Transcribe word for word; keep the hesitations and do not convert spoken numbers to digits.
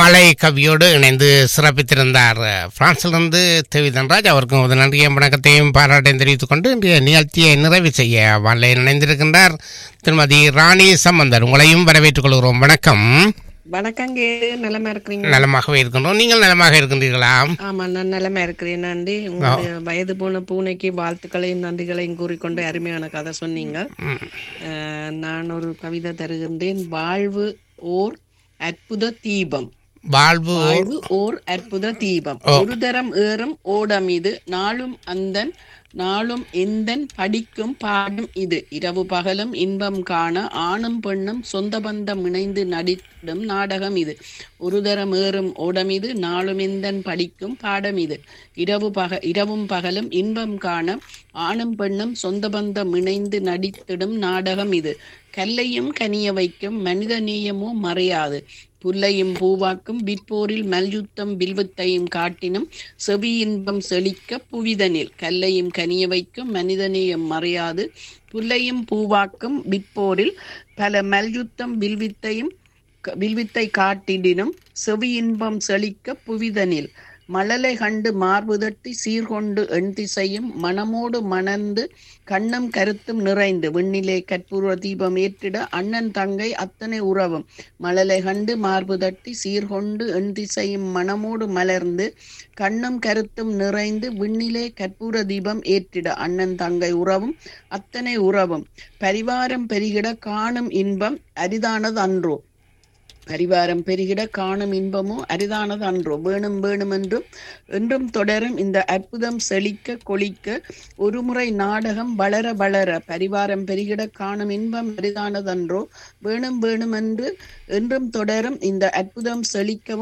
மலை கவியோடு இணைந்து சிறப்பித்திருந்தார். பிரான்சிலிருந்து தேவி தன்ராஜ். அவருக்கும் ஒரு நன்றியும் வணக்கத்தையும் பாராட்டையும் தெரிவித்துக் கொண்டு இன்றைய நிகழ்ச்சியை நிறைவு செய்ய வானிலையில் இணைந்திருக்கின்றார் திருமதி ராணி சம்பந்தர். உங்களையும் வரவேற்றுக் கொள்கிறோம். வணக்கம். வணக்கங்க. நலமா இருக்கிறீங்க? நலமாகவே இருக்கின்றோம். நீங்கள் நலமாக இருக்கின்றீர்களா? ஆமா, நான் நலமா இருக்கிறேன். நன்றி. உங்களுடைய வயது போன பூனைக்கு வாழ்த்துக்களையும் நன்றிகளையும் கூறிக்கொண்டு அருமையான கதை சொன்னீங்க. நான் ஒரு கவிதை தருகின்றேன். வாழ்வு ஓர் அற்புத தீபம். வாழ்வு வாழ்வு ஓர் அற்புத தீபம். ஒரு தரம் ஏறும் ஓடம் இது, நாளும் அந்தன் நாளும் எந்தன் படிக்கும் பாடும் இது. இரவு பகலும் இன்பம் காண ஆணும் பெண்ணும் சொந்த பந்தம் இணைந்து நடித்திடும் நாடகம் இது. ஒரு தரம் ஏறும் ஓடம் இது, நாளும் எந்தன் படிக்கும் பாடம் இது. இரவு பக இரவும் பகலும் இன்பம் காண ஆணும் பெண்ணும் சொந்த பந்தம் இணைந்து நடித்திடும் நாடகம் இது. கல்லையும் கனிய வைக்கும் மனித நேயமோ மறையாது. புல்லையும் பூவாக்கும் விற்போரில் மல்யுத்தம் வில்வத்தையும் காட்டினும் செவி இன்பம் செழிக்க புவிதனில். கல்லையும் கனிய வைக்கும் மனிதநேயம் மறையாது. புல்லையும் பூவாக்கும் விற்போரில் பல மல்யுத்தம் வில்வித்தையும் வில்வித்தை காட்டிடினும் செவி இன்பம் செழிக்க புவிதனில். மழலை கண்டு மார்புதட்டி சீர்கொண்டு எண் திசையும் மனமோடு மணந்து கண்ணும் கருத்தும் நிறைந்து விண்ணிலே கற்பூர தீபம் ஏற்றிட அண்ணன் தங்கை அத்தனை உறவும். மழலை கண்டு மார்புதட்டி சீர்கொண்டு எண் திசையும் மனமோடு மலர்ந்து கண்ணும் கருத்தும் நிறைந்து விண்ணிலே கற்பூர தீபம் ஏற்றிட அண்ணன் தங்கை உறவும் அத்தனை உறவும். பரிவாரம் பெருகிட காணும் இன்பம் அரிதானது அன்றோ. பரிவாரம் பெருகிட காணும் இன்பமோ அரிதானது அன்றோ. வேணும் வேணும் என்றும் என்றும் தொடரும் இந்த அற்புதம் செழிக்க கொளிக்க ஒரு முறை நாடகம் வளர வளர. பரிவாரம் பெருகிட காணும் இன்பம் அரிதானது அன்றோ. வேணும் வேணும் என்று என்றும் தொடரும் இந்த அற்புதம் செழிக்கவும்